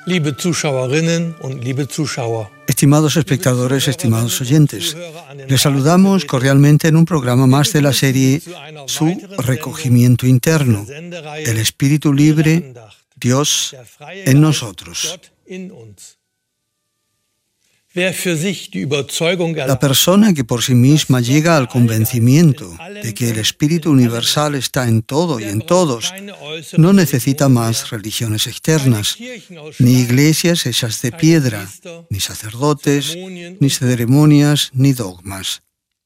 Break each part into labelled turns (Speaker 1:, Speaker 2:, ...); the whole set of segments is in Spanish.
Speaker 1: Liebe Zuschauerinnen und liebe Zuschauer.
Speaker 2: Estimados espectadores, estimados oyentes, les saludamos cordialmente en un programa más de la serie Su recogimiento interno, el espíritu libre, Dios en nosotros. La persona que por sí misma llega al convencimiento de que el espíritu universal está en todo y en todos, no necesita más religiones externas, ni iglesias hechas de piedra, ni sacerdotes, ni ceremonias, ni dogmas.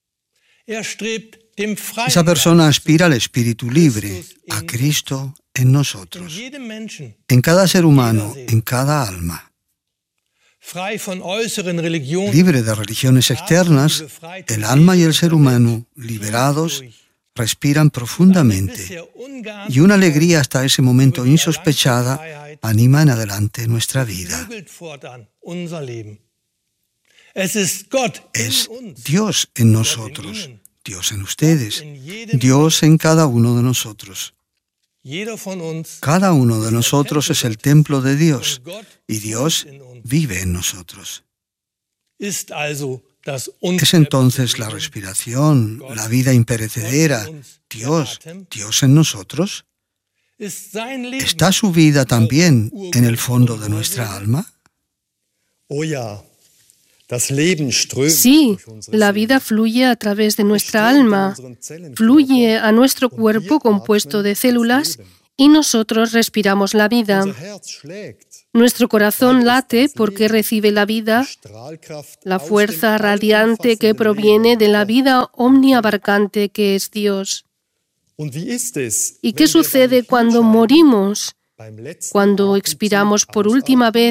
Speaker 2: Esa persona aspira al espíritu libre, a Cristo en nosotros, en cada ser humano, en cada alma. Libre de religiones externas, el alma y el ser humano, liberados, respiran profundamente y una alegría hasta ese momento insospechada anima en adelante nuestra vida. Es Dios en nosotros, Dios en ustedes, Dios en cada uno de nosotros. Cada uno de nosotros es el templo de Dios y Dios vive en nosotros. Es entonces la respiración, la vida imperecedera, Dios en nosotros. ¿Está su vida también en el fondo de nuestra alma?
Speaker 3: Sí, la vida fluye a través de nuestra alma, fluye a nuestro cuerpo compuesto de células y nosotros respiramos la vida. Nuestro corazón late porque recibe la vida, la fuerza radiante que proviene de la vida omniabarcante que es Dios. ¿Y qué sucede cuando morimos? Cuando expiramos por última vez